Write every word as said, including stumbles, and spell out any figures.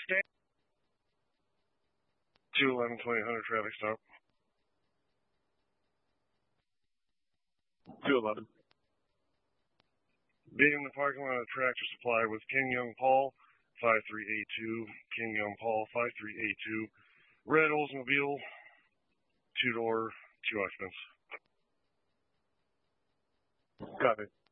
stand. two eleven twenty Hunter traffic stop. two eleven. Being in the parking lot of Tractor Supply with King Young Paul, five three eight two. King Young Paul, five three eight two. Red Oldsmobile, two door, two occupants. Got it.